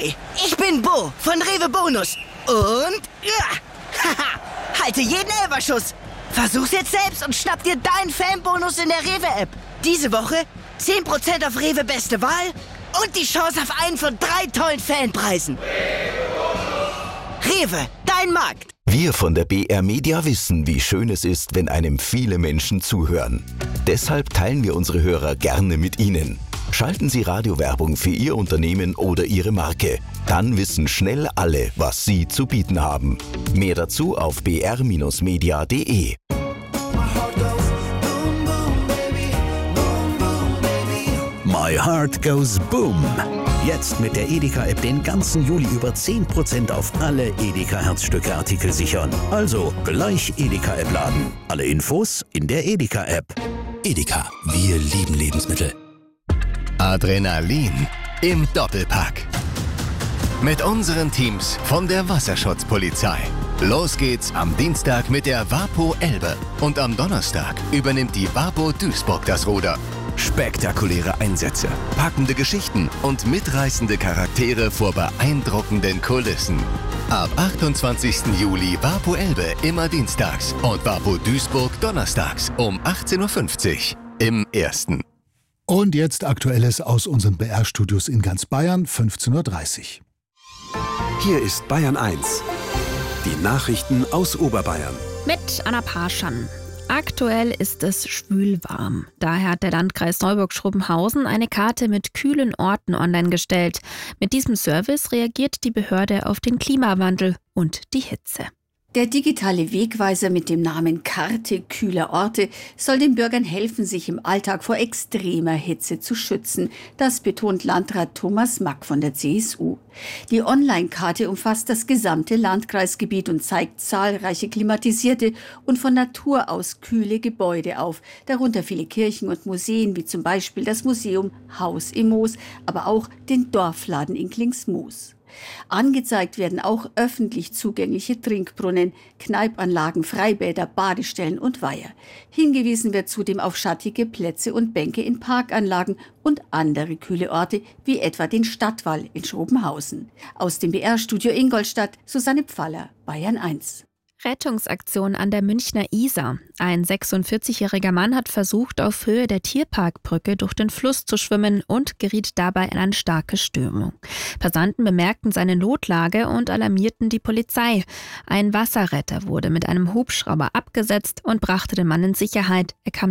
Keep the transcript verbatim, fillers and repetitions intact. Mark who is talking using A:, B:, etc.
A: Hi, ich bin Bo von Rewe Bonus. Und ja, haha, halte jeden Elferschuss. Versuch's jetzt selbst und schnapp dir deinen Fanbonus in der Rewe-App. Diese Woche zehn Prozent auf Rewe Beste Wahl und die Chance auf einen von drei tollen Fanpreisen. Rewe, dein Markt.
B: Wir von der B R Media wissen, wie schön es ist, wenn einem viele Menschen zuhören. Deshalb teilen wir unsere Hörer gerne mit Ihnen. Schalten Sie Radiowerbung für Ihr Unternehmen oder Ihre Marke. Dann wissen schnell alle, was Sie zu bieten haben. Mehr dazu auf b r Bindestrich media punkt d e.
C: My Heart Goes Boom. Jetzt mit der Edeka-App den ganzen Juli über zehn Prozent auf alle Edeka-Herzstücke-Artikel sichern. Also gleich Edeka-App laden. Alle Infos in der Edeka-App.
D: Edeka, wir lieben Lebensmittel. Adrenalin im Doppelpack. Mit unseren Teams von der Wasserschutzpolizei. Los geht's am Dienstag mit der Wapo Elbe. Und am Donnerstag übernimmt die Wapo Duisburg das Ruder. Spektakuläre Einsätze, packende Geschichten und mitreißende Charaktere vor beeindruckenden Kulissen. Ab achtundzwanzigsten Juli Wapo Elbe immer dienstags und Wapo Duisburg donnerstags um achtzehn Uhr fünfzig im Ersten.
E: Und jetzt Aktuelles aus unseren B R-Studios in ganz Bayern, fünfzehn Uhr dreißig.
F: Hier ist Bayern eins. Die Nachrichten aus Oberbayern.
G: Mit Anna Parschan. Aktuell ist es schwülwarm. Daher hat der Landkreis Neuburg-Schrobenhausen eine Karte mit kühlen Orten online gestellt. Mit diesem Service reagiert die Behörde auf den Klimawandel und die Hitze.
H: Der digitale Wegweiser mit dem Namen Karte kühler Orte soll den Bürgern helfen, sich im Alltag vor extremer Hitze zu schützen. Das betont Landrat Thomas Mack von der C S U. Die Online-Karte umfasst das gesamte Landkreisgebiet und zeigt zahlreiche klimatisierte und von Natur aus kühle Gebäude auf, darunter viele Kirchen und Museen, wie zum Beispiel das Museum Haus im Moos, aber auch den Dorfladen in Klingsmoos. Angezeigt werden auch öffentlich zugängliche Trinkbrunnen, Kneipanlagen, Freibäder, Badestellen und Weiher. Hingewiesen wird zudem auf schattige Plätze und Bänke in Parkanlagen und andere kühle Orte, wie etwa den Stadtwall in Schrobenhausen. Aus dem B R-Studio Ingolstadt, Susanne Pfaller, Bayern eins.
G: Rettungsaktion an der Münchner Isar. Ein sechsundvierzigjähriger Mann hat versucht, auf Höhe der Tierparkbrücke durch den Fluss zu schwimmen und geriet dabei in eine starke Stürmung. Passanten bemerkten seine Notlage und alarmierten die Polizei. Ein Wasserretter wurde mit einem Hubschrauber abgesetzt und brachte den Mann in Sicherheit. Er kam